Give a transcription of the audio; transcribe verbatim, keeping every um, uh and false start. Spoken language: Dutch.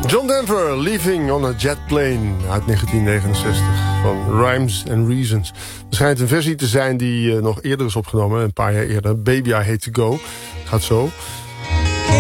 John Denver, Leaving on a Jet Plane uit negentien negenenzestig van Rhymes and Reasons. Er schijnt een versie te zijn die uh, nog eerder is opgenomen, een paar jaar eerder. Baby I Hate to Go, gaat zo.